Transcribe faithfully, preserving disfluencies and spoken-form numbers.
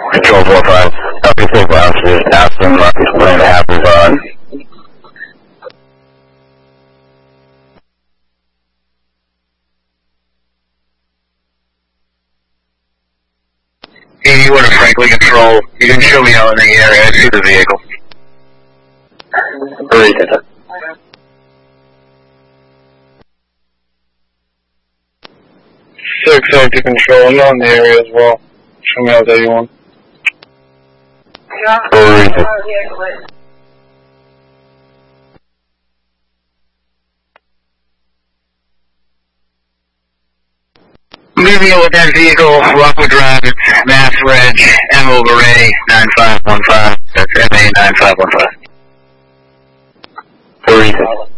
Control four five. Copy safe officers. Aston Marcus plan to have his on. eighty-one to Franklin Control. You can show me out in the area. I see the vehicle. Very good. six safety Control. I'm not in the area as well. Show me out eighty-one. Very good. Moving with that vehicle, Rockwood Drive, it's Mass Reg, M O Array nine five one five. That's M A nine five one five. Very good.